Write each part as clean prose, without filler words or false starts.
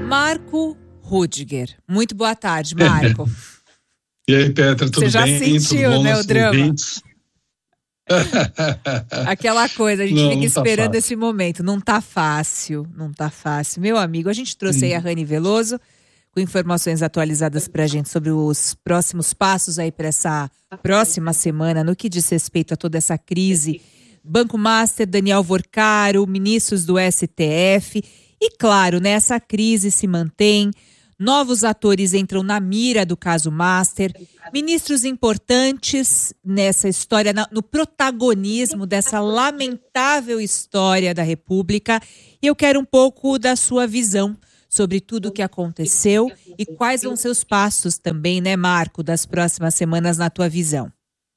Marco Rudiger. Muito boa tarde, Marco. E aí, Petra, tudo bem? Você já sentiu, tudo bom, né, o drama? ouvintes? Aquela coisa, a gente Não, fica não tá esperando fácil. esse momento. Não tá fácil, não tá fácil. Meu amigo, a gente trouxe aí a Rani Veloso com informações atualizadas pra gente sobre os próximos passos aí para essa próxima semana no que diz respeito a toda essa crise. Banco Master, Daniel Worcaro, ministros do STF e, claro, né, essa crise se mantém. Novos atores entram na mira do caso Master, ministros importantes nessa história, no protagonismo dessa lamentável história da República. E eu quero um pouco da sua visão sobre tudo o que aconteceu e quais vão ser os passos também, né, Marco, das próximas semanas na tua visão.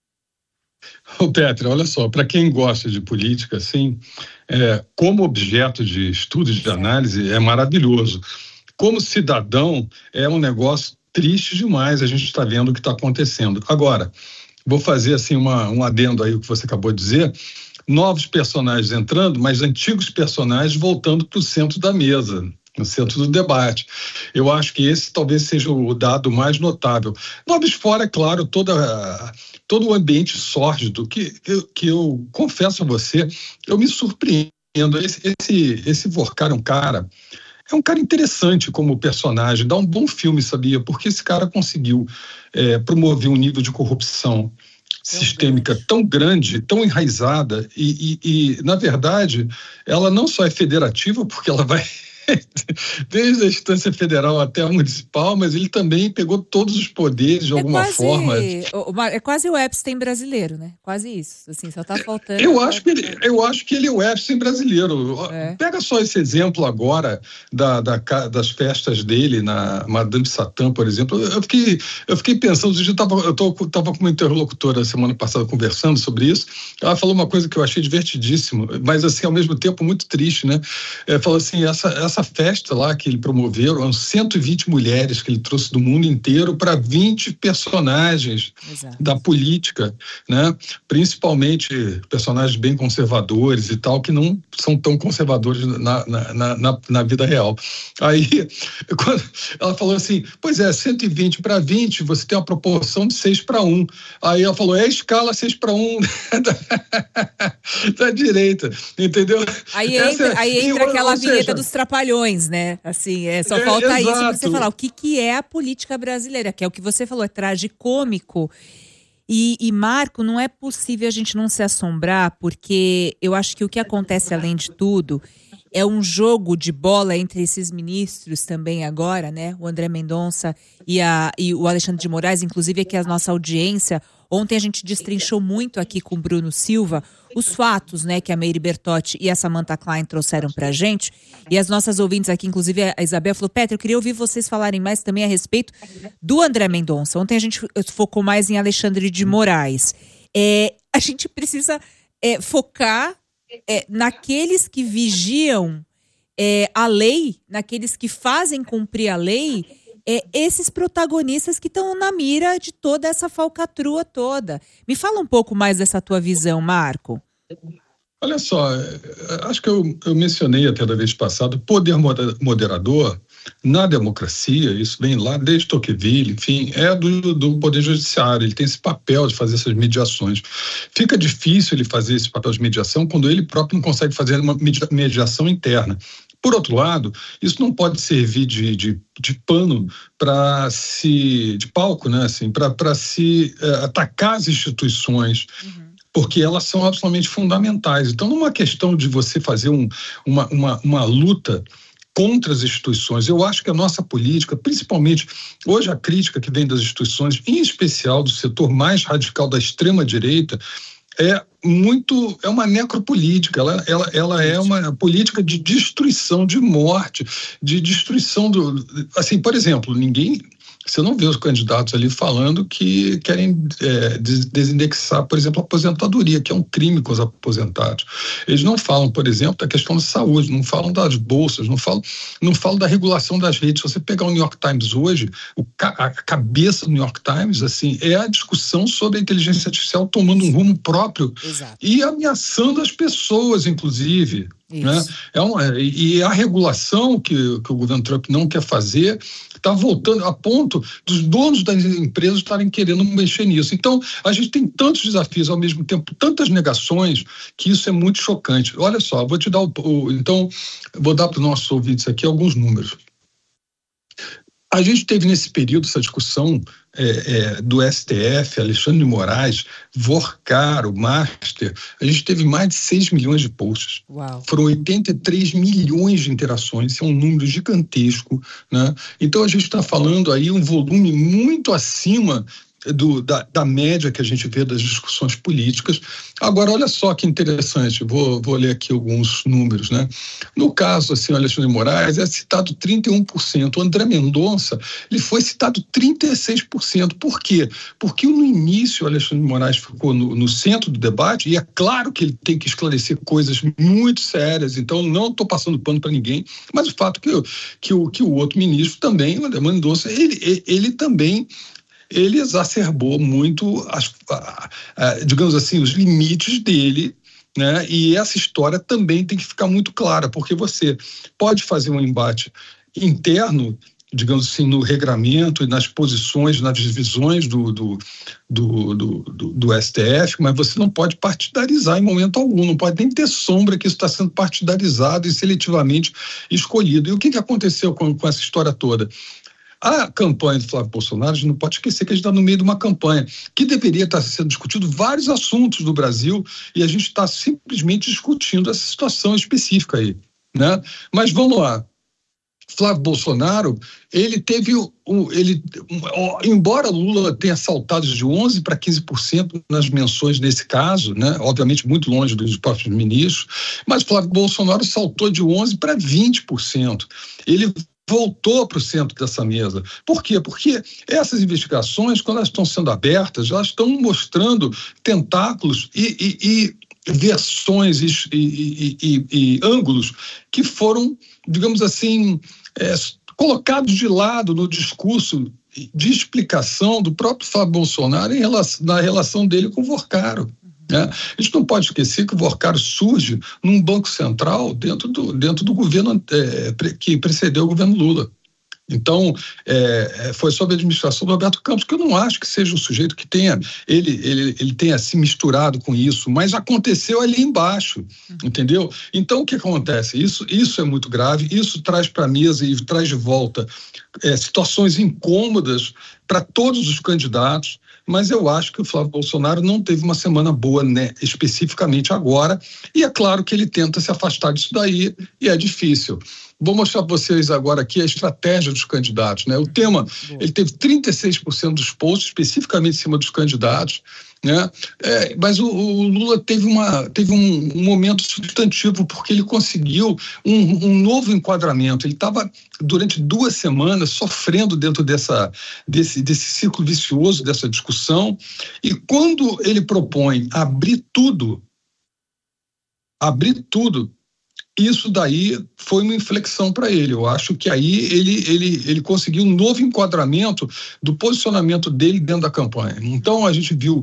Ô, Petra, olha só, para quem gosta de política, assim, como objeto de estudo e de análise, é maravilhoso. Como cidadão, é um negócio triste demais, a gente está vendo o que está acontecendo. Agora, vou fazer assim um adendo aí o que você acabou de dizer, novos personagens entrando, mas antigos personagens voltando para o centro da mesa, no centro do debate. Eu acho que esse talvez seja o dado mais notável. Nobres fora, é claro, todo o ambiente sórdido, que eu confesso a você, eu me surpreendo. Esse Worcaro é um cara interessante como personagem, dá um bom filme, sabia? Porque esse cara conseguiu promover um nível de corrupção sistêmica tão grande, tão enraizada, e, na verdade, ela não só é federativa, porque ela vai desde a instância federal até a municipal, mas ele também pegou todos os poderes de alguma forma. É quase o Epstein brasileiro, né? Quase isso. Assim, só tá faltando. Eu acho que ele é o Epstein brasileiro. Pega só esse exemplo agora das festas dele na Madame Satã, por exemplo. Eu fiquei pensando, eu estava com uma interlocutora semana passada conversando sobre isso. Ela falou uma coisa que eu achei divertidíssima, mas assim, ao mesmo tempo muito triste, né? Falou assim, essa festa lá que ele promoveu, eram 120 mulheres que ele trouxe do mundo inteiro para 20 personagens da política, né? Principalmente personagens bem conservadores e tal, que não são tão conservadores na vida real. Aí, quando ela falou assim, pois é, 120 para 20, você tem uma proporção de 6-1. Aí ela falou, é a escala 6-1 da direita, entendeu? Aí entra aquela vinheta dos Trapalhões, né? Assim, só falta isso para você falar o que é a política brasileira, que é o que você falou, é tragicômico. E, Marco, não é possível a gente não se assombrar, porque eu acho que o que acontece, além de tudo, é um jogo de bola entre esses ministros também agora, né? O André Mendonça e o Alexandre de Moraes, inclusive aqui a nossa audiência. Ontem a gente destrinchou muito aqui com o Bruno Silva os fatos, né, que a Meire Bertotti e a Samantha Klein trouxeram pra gente. E as nossas ouvintes aqui, inclusive a Isabel, falou, Petra, eu queria ouvir vocês falarem mais também a respeito do André Mendonça. Ontem a gente focou mais em Alexandre de Moraes. A gente precisa focar naqueles que vigiam a lei, naqueles que fazem cumprir a lei, esses protagonistas que estão na mira de toda essa falcatrua toda. Me fala um pouco mais dessa tua visão, Marco. Olha só, acho que eu mencionei até da vez passada, o poder moderador na democracia, isso vem lá desde Tocqueville, enfim, é do poder judiciário, ele tem esse papel de fazer essas mediações. Fica difícil ele fazer esse papel de mediação quando ele próprio não consegue fazer uma mediação interna. Por outro lado, isso não pode servir de pano de palco, né, assim, para se atacar as instituições, porque elas são absolutamente fundamentais. Então, numa questão de você fazer uma luta contra as instituições, eu acho que a nossa política, principalmente hoje a crítica que vem das instituições, em especial do setor mais radical da extrema-direita, é uma necropolítica, ela é uma política de destruição, de morte, de destruição assim, por exemplo, você não vê os candidatos ali falando que querem desindexar, por exemplo, a aposentadoria, que é um crime com os aposentados. Eles não falam, por exemplo, da questão da saúde, não falam das bolsas, não falam da regulação das redes. Se você pegar o New York Times hoje, a cabeça do New York Times, assim, é a discussão sobre a inteligência artificial tomando um rumo próprio. Exato. E ameaçando as pessoas, inclusive. Né? E a regulação que o governo Trump não quer fazer está voltando a ponto dos donos das empresas estarem querendo mexer nisso. Então, a gente tem tantos desafios ao mesmo tempo, tantas negações, que isso é muito chocante. Olha só, vou te dar então, vou dar para os nossos ouvintes aqui alguns números. A gente teve nesse período essa discussão do STF, Alexandre de Moraes, Vorcaro, Master. A gente teve mais de 6 milhões de posts. Uau. Foram 83 milhões de interações, isso é um número gigantesco, né? Então a gente está falando aí um volume muito acima da média que a gente vê das discussões políticas. Agora, olha só que interessante, vou ler aqui alguns números, né? No caso, assim, o Alexandre de Moraes é citado 31%, o André Mendonça, ele foi citado 36%. Por quê? Porque no início o Alexandre de Moraes ficou no centro do debate, e é claro que ele tem que esclarecer coisas muito sérias, então não estou passando pano para ninguém, mas o fato que o outro ministro também, o André Mendonça, ele também ele exacerbou muito, digamos assim, os limites dele, né? E essa história também tem que ficar muito clara, porque você pode fazer um embate interno, digamos assim, no regramento e nas posições, nas divisões do STF, mas você não pode partidarizar em momento algum, não pode nem ter sombra que isso está sendo partidarizado e seletivamente escolhido. E o que aconteceu com essa história toda? A campanha do Flávio Bolsonaro, a gente não pode esquecer que a gente está no meio de uma campanha que deveria estar sendo discutido vários assuntos do Brasil e a gente está simplesmente discutindo essa situação específica aí, né? Mas vamos lá. Flávio Bolsonaro, ele teve, embora Lula tenha saltado de 11% para 15% nas menções nesse caso, né? Obviamente muito longe dos próprios ministros, mas Flávio Bolsonaro saltou de 11% para 20%. Ele voltou para o centro dessa mesa. Por quê? Porque essas investigações, quando elas estão sendo abertas, elas estão mostrando tentáculos e versões e ângulos que foram, digamos assim, colocados de lado no discurso de explicação do próprio Flávio Bolsonaro na relação dele com o Vorcaro. A gente não pode esquecer que o Vorcaro surge num banco central dentro do governo que precedeu o governo Lula. Então, foi sob a administração do Roberto Campos, que eu não acho que seja um sujeito que ele tenha se misturado com isso, mas aconteceu ali embaixo, entendeu? Então, o que acontece? Isso é muito grave, isso traz para a mesa e traz de volta situações incômodas para todos os candidatos, mas eu acho que o Flávio Bolsonaro não teve uma semana boa, né, especificamente agora, e é claro que ele tenta se afastar disso daí, e é difícil. Vou mostrar para vocês agora aqui a estratégia dos candidatos, né? O tema, ele teve 36% dos posts, especificamente em cima dos candidatos, né? Mas o Lula teve um momento substantivo, porque ele conseguiu um novo enquadramento. Ele estava, durante 2 semanas, sofrendo dentro desse ciclo vicioso, dessa discussão, e quando ele propõe abrir tudo, isso daí foi uma inflexão para ele. Eu acho que aí ele conseguiu um novo enquadramento do posicionamento dele dentro da campanha. Então a gente viu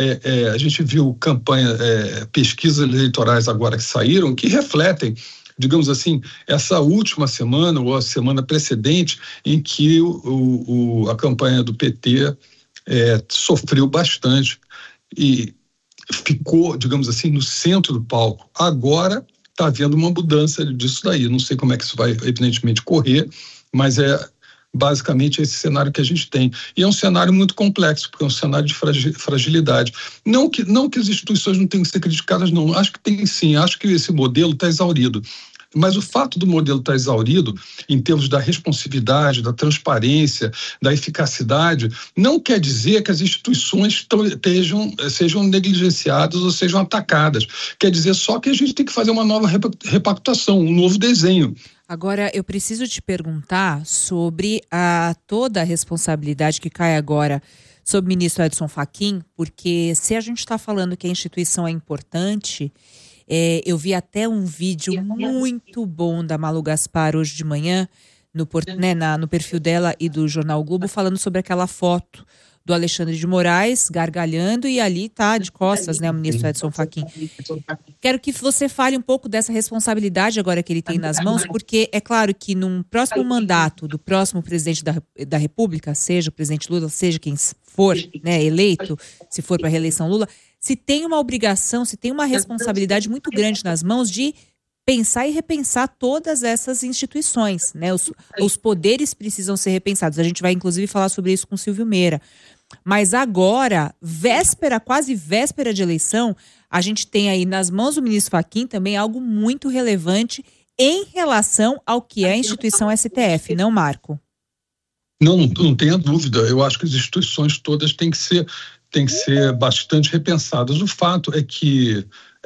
pesquisas eleitorais agora que saíram que refletem, digamos assim, essa última semana ou a semana precedente em que a campanha do PT sofreu bastante e ficou, digamos assim, no centro do palco. Agora está havendo uma mudança disso daí. Não sei como é que isso vai, evidentemente, correr, mas basicamente esse cenário que a gente tem. E é um cenário muito complexo, porque é um cenário de fragilidade. Não que as instituições não tenham que ser criticadas, não. Acho que tem sim, acho que esse modelo está exaurido. Mas o fato do modelo estar exaurido, em termos da responsividade, da transparência, da eficacidade, não quer dizer que as instituições sejam negligenciadas ou sejam atacadas. Quer dizer só que a gente tem que fazer uma nova repactuação, um novo desenho. Agora, eu preciso te perguntar sobre toda a responsabilidade que cai agora sobre o ministro Edson Fachin, porque se a gente está falando que a instituição é importante... eu vi até um vídeo muito bom da Malu Gaspar hoje de manhã, no perfil dela e do Jornal Globo, falando sobre aquela foto do Alexandre de Moraes, gargalhando, e ali está de costas, né, o ministro Edson Fachin. Quero que você fale um pouco dessa responsabilidade agora que ele tem nas mãos, porque é claro que num próximo mandato do próximo presidente da República, seja o presidente Lula, seja quem for, né, eleito, se for para a reeleição Lula, se tem uma obrigação, se tem uma responsabilidade muito grande nas mãos de pensar e repensar todas essas instituições, né? Os poderes precisam ser repensados. A gente vai, inclusive, falar sobre isso com o Silvio Meira. Mas agora, quase véspera de eleição, a gente tem aí nas mãos do ministro Fachin também algo muito relevante em relação ao que é a instituição STF, não, Marco? Não tenha dúvida. Eu acho que as instituições todas têm que ser bastante repensadas. O fato é que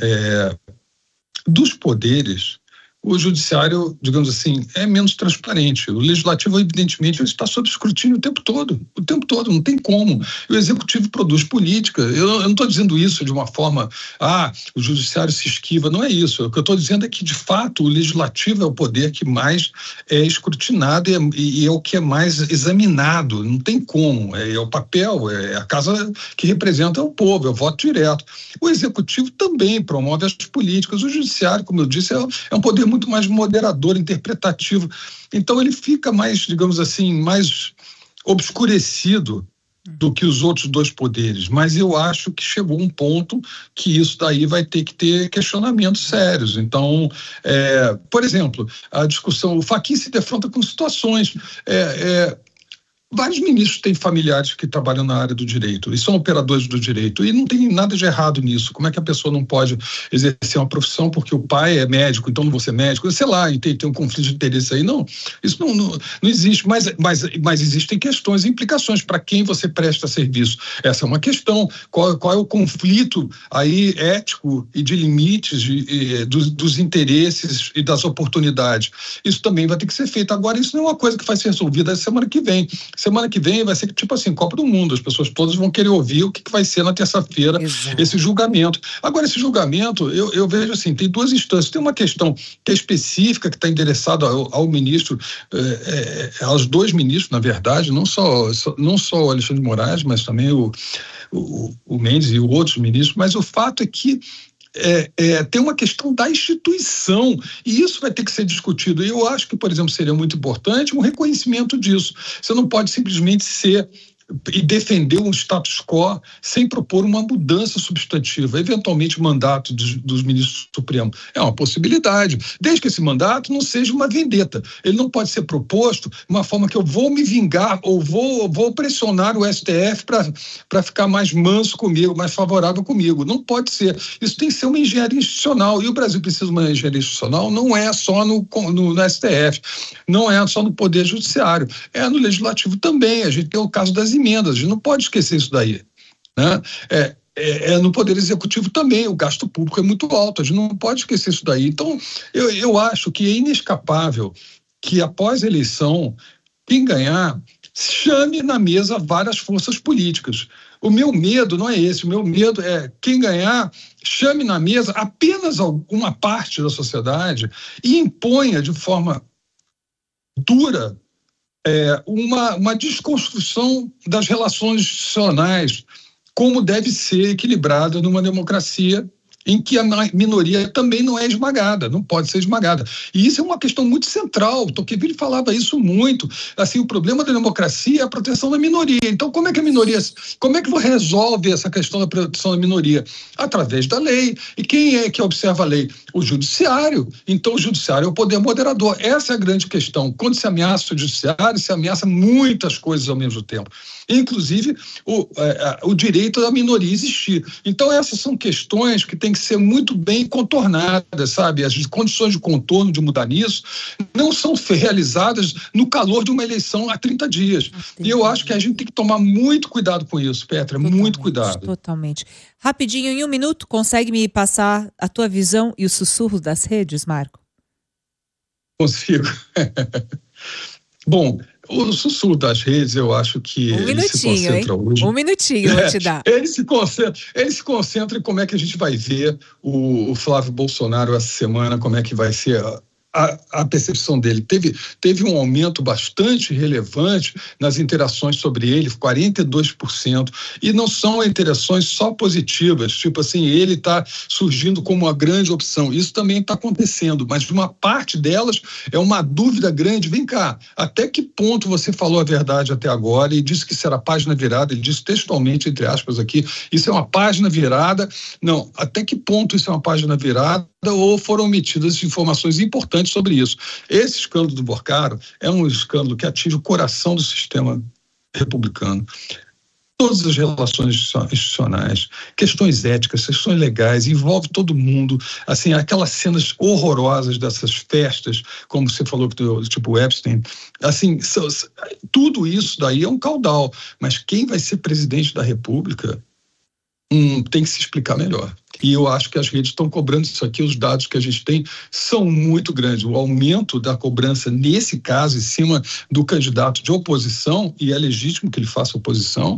dos poderes, o judiciário, digamos assim, é menos transparente. O legislativo, evidentemente, está sob escrutínio o tempo todo, não tem como. O executivo produz política. Eu não estou dizendo isso de uma forma, o judiciário se esquiva, não é isso. O que eu estou dizendo é que, de fato, o legislativo é o poder que mais é escrutinado e é o que é mais examinado, não tem como. É o papel, é a casa que representa o povo, é o voto direto. O executivo também promove as políticas. O judiciário, como eu disse, é um poder muito mais moderador, interpretativo. Então ele fica mais, digamos assim, mais obscurecido do que os outros dois poderes. Mas eu acho que chegou um ponto que isso daí vai ter que ter questionamentos sérios. Então, por exemplo, a discussão, o Fachin se defronta com situações... Vários ministros têm familiares que trabalham na área do direito e são operadores do direito e não tem nada de errado nisso. Como é que a pessoa não pode exercer uma profissão porque o pai é médico, então não vou ser médico? Sei lá, e tem um conflito de interesse aí. Não, isso não existe, mas existem questões e implicações para quem você presta serviço. Essa é uma questão. Qual é o conflito aí ético e de limites dos interesses e das oportunidades? Isso também vai ter que ser feito. Agora, isso não é uma coisa que vai ser resolvida semana que vem. Semana que vem vai ser tipo assim, Copa do Mundo. As pessoas todas vão querer ouvir o que vai ser na terça-feira esse julgamento. Agora, esse julgamento, eu vejo assim, tem duas instâncias. Tem uma questão que é específica, que está endereçada ao ministro, aos dois ministros, na verdade, não só o Alexandre de Moraes, mas também o Mendes e outros ministros, mas o fato é que tem uma questão da instituição e isso vai ter que ser discutido. E eu acho que, por exemplo, seria muito importante um reconhecimento disso. Você não pode simplesmente e defender um status quo sem propor uma mudança substantiva, eventualmente o mandato dos ministros supremos. É uma possibilidade, desde que esse mandato não seja uma vendeta. Ele não pode ser proposto de uma forma que eu vou me vingar ou vou pressionar o STF para ficar mais manso comigo, mais favorável comigo. Não pode ser. Isso tem que ser uma engenharia institucional e o Brasil precisa de uma engenharia institucional, não é só no STF, não é só no Poder Judiciário, é no Legislativo também. A gente tem o caso das emendas, a gente não pode esquecer isso daí, né? No Poder Executivo também, o gasto público é muito alto, a gente não pode esquecer isso daí. Então, eu acho que é inescapável que após a eleição, quem ganhar, chame na mesa várias forças políticas. O meu medo não é esse, o meu medo é quem ganhar, chame na mesa apenas alguma parte da sociedade e imponha de forma dura uma desconstrução das relações institucionais, como deve ser equilibrada numa democracia em que a minoria também não é esmagada, não pode ser esmagada. E isso é uma questão muito central, Tocqueville falava isso muito, assim, o problema da democracia é a proteção da minoria. Então, como é que resolve essa questão da proteção da minoria? Através da lei. E quem é que observa a lei? O judiciário. Então, o judiciário é o poder moderador. Essa é a grande questão. Quando se ameaça o judiciário, se ameaça muitas coisas ao mesmo tempo. Inclusive, o direito da minoria existir. Então, essas são questões que têm que ser muito bem contornadas, sabe? As condições de contorno de mudar nisso não são realizadas no calor de uma eleição há 30 dias. E eu acho que a gente tem que tomar muito cuidado com isso, Petra, muito cuidado. Totalmente. Rapidinho, em 1 minuto, consegue me passar a tua visão e o sussurro das redes, Marco? Consigo. Bom, o sussurro das redes, eu acho que ele se concentra hoje. 1 minutinho eu vou te dar. Ele se concentra em como é que a gente vai ver o Flávio Bolsonaro essa semana, como é que vai ser a percepção dele. Teve um aumento bastante relevante nas interações sobre ele, 42%, e não são interações só positivas, tipo assim, ele está surgindo como uma grande opção. Isso também está acontecendo, mas uma parte delas é uma dúvida grande. Vem cá, até que ponto você falou a verdade até agora e disse que isso era página virada? Ele disse textualmente, entre aspas aqui, isso é uma página virada. Não, até que ponto isso é uma página virada ou foram omitidas informações importantes sobre isso? Esse escândalo do Borcaro é um escândalo que atinge o coração do sistema republicano. Todas as relações institucionais, questões éticas, questões legais, envolve todo mundo. Assim, aquelas cenas horrorosas dessas festas, como você falou, tipo Epstein, assim, tudo isso daí é um caudal. Mas quem vai ser presidente da República tem que se explicar melhor. E eu acho que as redes estão cobrando isso aqui, os dados que a gente tem são muito grandes. O aumento da cobrança, nesse caso, em cima do candidato de oposição, e é legítimo que ele faça oposição,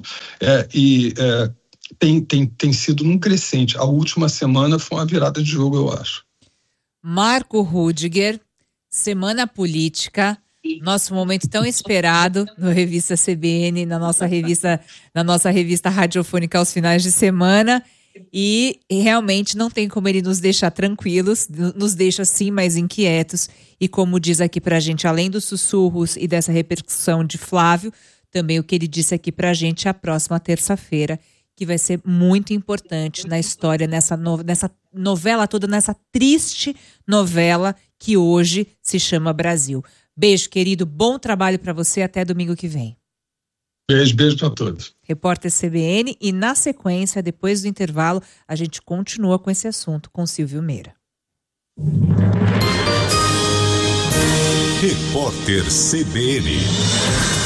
tem sido num crescente. A última semana foi uma virada de jogo, eu acho. Marco Rudiger, Semana Política, nosso momento tão esperado no Revista CBN, na nossa revista radiofônica aos finais de semana. E realmente não tem como ele nos deixar tranquilos, nos deixa sim mais inquietos. E como diz aqui pra gente, além dos sussurros e dessa repercussão de Flávio, também o que ele disse aqui pra gente a próxima terça-feira, que vai ser muito importante na história, nessa novela toda, nessa triste novela que hoje se chama Brasil. Beijo, querido, bom trabalho pra você, até domingo que vem. Beijo para todos. Repórter CBN, e na sequência, depois do intervalo, a gente continua com esse assunto com Silvio Meira. Repórter CBN.